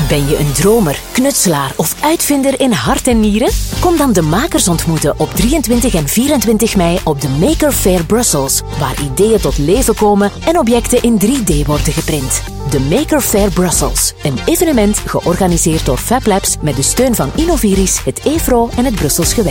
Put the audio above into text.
Ben je een dromer, knutselaar of uitvinder in hart en nieren? Kom dan de makers ontmoeten op 23 en 24 mei op de Maker Faire Brussels, waar ideeën tot leven komen en objecten in 3D worden geprint. De Maker Faire Brussels, een evenement georganiseerd door Fab Labs met de steun van Innoviris, het EFRO en het Brussels Gewest.